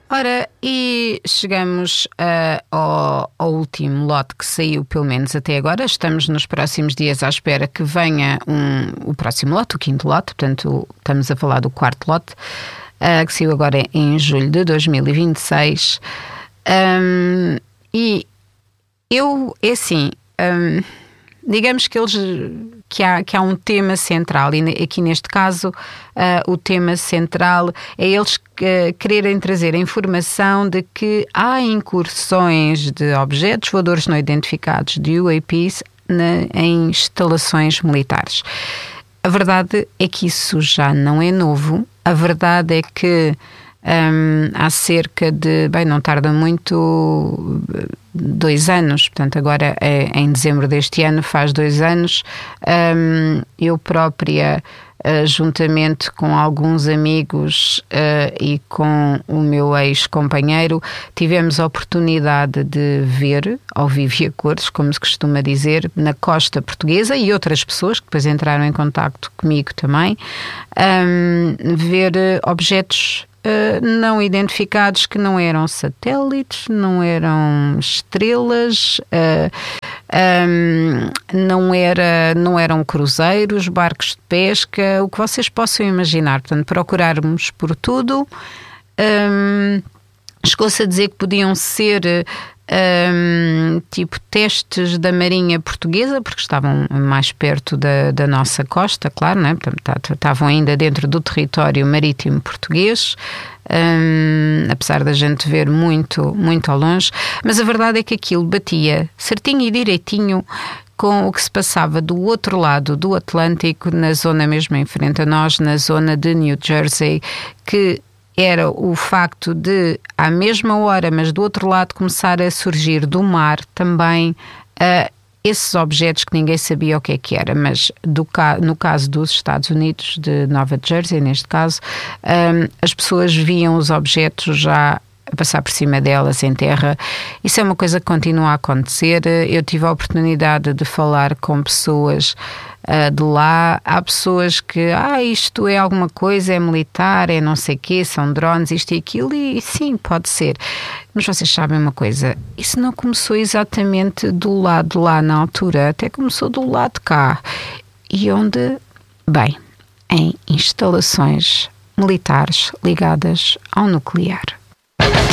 Ora, e chegamos ao último lote que saiu, pelo menos até agora. Estamos nos próximos dias à espera que venha o próximo lote, o quinto lote. Portanto, estamos a falar do quarto lote, que saiu agora em julho de 2026. E é assim... digamos que há um tema central, e aqui neste caso o tema central é eles quererem trazer a informação de que há incursões de objetos voadores não identificados, de UAPs, em instalações militares. A verdade é que isso já não é novo. A verdade é que há cerca de, não tarda muito, 2 anos, portanto agora em dezembro deste ano faz 2 anos, eu própria, juntamente com alguns amigos e com o meu ex-companheiro, tivemos a oportunidade de ver, ao vivo e a cores, como se costuma dizer, na costa portuguesa, e outras pessoas que depois entraram em contacto comigo também, ver objetos não identificados, que não eram satélites, não eram estrelas, não eram cruzeiros, barcos de pesca, o que vocês possam imaginar. Portanto, procurarmos por tudo. Chegou-se a dizer que podiam ser tipo testes da Marinha Portuguesa, porque estavam mais perto da nossa costa, claro, não é? Portanto, estavam ainda dentro do território marítimo português, apesar da gente ver muito, muito ao longe. Mas a verdade é que aquilo batia certinho e direitinho com o que se passava do outro lado do Atlântico, na zona mesmo em frente a nós, na zona de New Jersey, que era o facto de, à mesma hora, mas do outro lado, começar a surgir do mar também esses objetos que ninguém sabia o que era, mas no caso dos Estados Unidos, de Nova Jersey, neste caso, as pessoas viam os objetos já a passar por cima delas em terra. Isso é uma coisa que continua a acontecer. Eu tive a oportunidade de falar com pessoas de lá. Há pessoas que isto é alguma coisa, é militar, é não sei o quê, são drones, isto e aquilo, e sim, pode ser. Mas vocês sabem uma coisa, isso não começou exatamente do lado de lá na altura, até começou do lado de cá. E onde? Bem, em instalações militares ligadas ao nuclear.